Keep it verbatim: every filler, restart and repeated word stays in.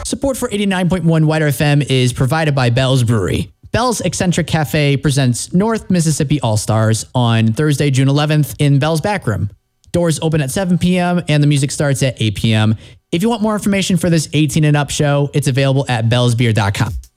Support for eighty-nine point one Wider F M is provided by Bell's Brewery. Bell's Eccentric Cafe presents North Mississippi All-Stars on Thursday, June eleventh in Bell's Back Room. Doors open at seven p.m. and the music starts at eight p.m. If you want more information for this eighteen and up show, it's available at bells beer dot com.